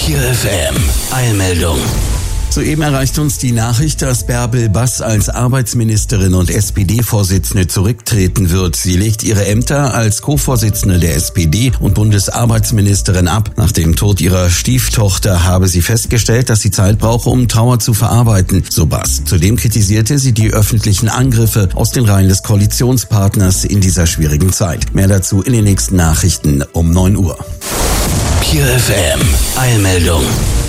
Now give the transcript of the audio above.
Pure FM Eilmeldung. Soeben erreicht uns die Nachricht, dass Bärbel Bass als Arbeitsministerin und SPD-Vorsitzende zurücktreten wird. Sie legt ihre Ämter als Co-Vorsitzende der SPD und Bundesarbeitsministerin ab. Nach dem Tod ihrer Stieftochter habe sie festgestellt, dass sie Zeit brauche, um Trauer zu verarbeiten, so Bass. Zudem kritisierte sie die öffentlichen Angriffe aus den Reihen des Koalitionspartners in dieser schwierigen Zeit. Mehr dazu in den nächsten Nachrichten um 9 Uhr. Pure FM Eilmeldung.